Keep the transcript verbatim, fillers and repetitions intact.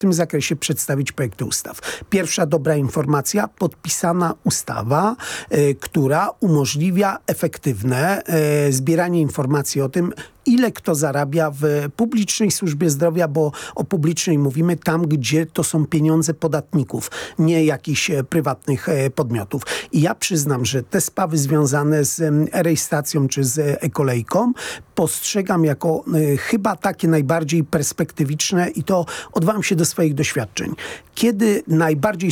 tym zakresie przedstawić projekty ustaw. Pierwsza dobra informacja, podpisana ustawa, y, która umożliwia efektywne y, zbieranie informacji o tym, ile kto zarabia w publicznej służbie zdrowia, bo o publicznej mówimy tam, gdzie to są pieniądze podatników, nie jakichś e, prywatnych e, podmiotów. I ja przyznam, że te sprawy związane z e-rejestracją czy z e-kolejką postrzegam jako e, chyba takie najbardziej perspektywiczne i to odwołam się do swoich doświadczeń. Kiedy najbardziej